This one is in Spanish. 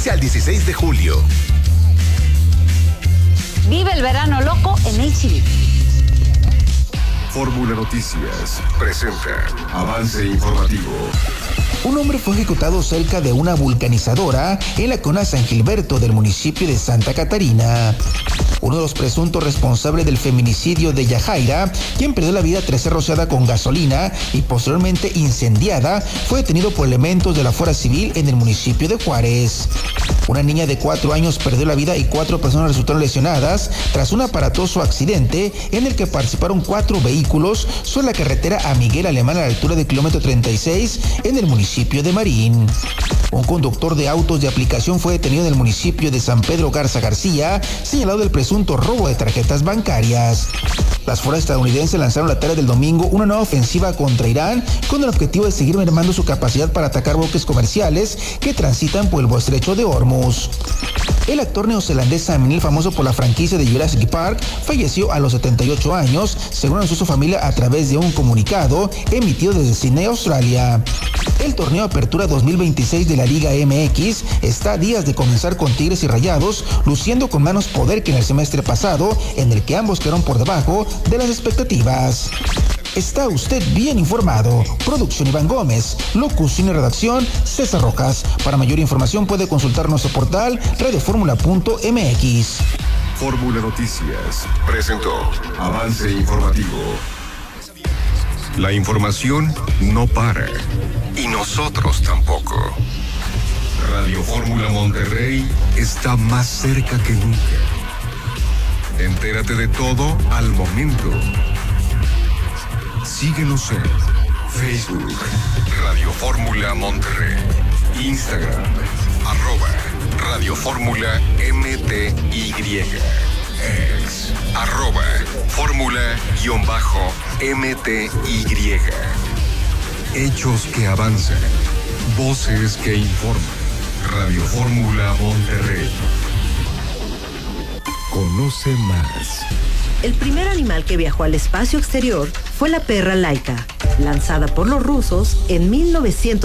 15 al 16 de julio. Vive el verano loco en HB. Fórmula Noticias presenta Avance Informativo. Un hombre fue ejecutado cerca de una vulcanizadora en la Cona San Gilberto del municipio de Santa Catarina. Uno de los presuntos responsables del feminicidio de Yajaira, quien perdió la vida tras ser rociada con gasolina y posteriormente incendiada, fue detenido por elementos de la Fuerza Civil en el municipio de Juárez. Una niña de 4 años perdió la vida y 4 personas resultaron lesionadas tras un aparatoso accidente en el que participaron 4 vehículos sobre la carretera a Miguel Alemán a la altura del kilómetro 36 en el municipio de Marín. Un conductor de autos de aplicación fue detenido en el municipio de San Pedro Garza García, señalado del presunto robo de tarjetas bancarias. Las fuerzas estadounidenses lanzaron la tarde del domingo una nueva ofensiva contra Irán con el objetivo de seguir mermando su capacidad para atacar buques comerciales que transitan por el estrecho de Hormuz. El actor neozelandés Sam Neill, famoso por la franquicia de Jurassic Park, falleció a los 78 años, según anunció su familia a través de un comunicado emitido desde Sydney, Australia. El torneo Apertura 2026 de la Liga MX está a días de comenzar con Tigres y Rayados, luciendo con menos poder que en el semestre pasado, en el que ambos quedaron por debajo de las expectativas. Está usted bien informado. Producción Iván Gómez. Locución y redacción César Rojas. Para mayor información puede consultar nuestro portal radioformula.mx. Fórmula Noticias presentó Avance Informativo. La información no para. Y nosotros tampoco. Radio Fórmula Monterrey está más cerca que nunca. Entérate de todo al momento. Síguenos en Facebook, Radio Fórmula Monterrey, Instagram, @Radio Fórmula MTY, ex, @Fórmula_MTY. Hechos que avanzan, voces que informan. Radio Fórmula Monterrey. Conoce más. El primer animal que viajó al espacio exterior fue la perra Laika, lanzada por los rusos en 1900.